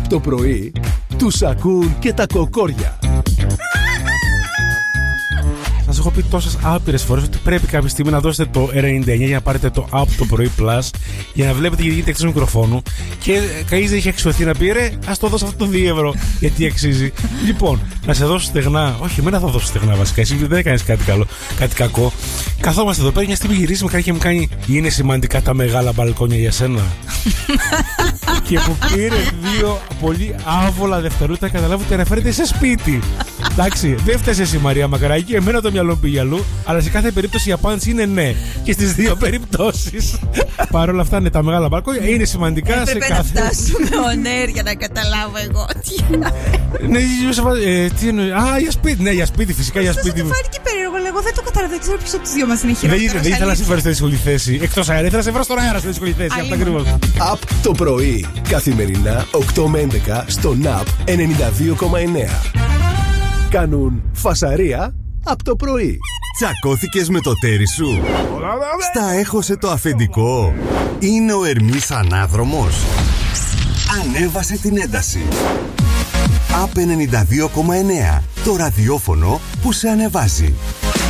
Από το πρωί τους ακούν και τα κοκόρια. Σας έχω πει τόσες άπειρες φορές ότι πρέπει κάποια στιγμή να δώσετε το 99 για να πάρετε το Up το πρωί Plus για να βλέπετε γιατί γίνεται εκτός μικροφόνου. Και κανείς δεν είχε αξιωθεί να πει ρε, ας το δώσω αυτό το 2 ευρώ γιατί αξίζει. Λοιπόν, να σε δώσω στεγνά. Όχι, εμένα θα δώσω στεγνά βασικά. Εσύ δεν έκανες κάτι καλό, κάτι κακό. Καθόμαστε εδώ πέρα μια στιγμή γυρίζει και μου κάνει είναι σημαντικά τα μεγάλα μπαλκόνια για σένα. Και που πήρε 2 πολύ άβολα δευτερόλεπτα καταλάβω ότι αναφέρεται σε σπίτι. Εντάξει, δεν φταίει εσύ Μαρία Μακαράκη, εμένα το μυαλό πήγε αλλού, αλλά σε κάθε περίπτωση η απάντηση είναι ναι. Και στις 2 περιπτώσεις. Παρ' όλα αυτά, ναι, τα μεγάλα μπαλκόνια είναι σημαντικά σε κάθε. Πρέπει να φτάσουμε on air για να καταλάβω εγώ. Ναι, τι εννοεί. Α, για σπίτι, ναι, για σπίτι, φυσικά για σπίτι. Αυτό φάνηκε περίεργο, εγώ δεν το καταλαβαίνω. Δεν ξέρω ποιος από τους δύο μας είναι χειρότερος. Δεν ήθελα να σε φέρω στη δύσκολη θέση. Εκτός αέρα, ήθελα να σε βρω στον αέρα στη δύσκολη θέση. Αυτό ακριβώς. Απ' το πρωί, καθημερινά 8 με 11 στο NAP 92,9. Κάνουν φασαρία από το πρωί. Τσακώθηκες με το τέρι σου? Στα έχωσε το αφεντικό? Είναι ο Ερμής ανάδρομος? Ανέβασε την ένταση. ΑΠ 92,9. Το ραδιόφωνο που σε ανεβάζει.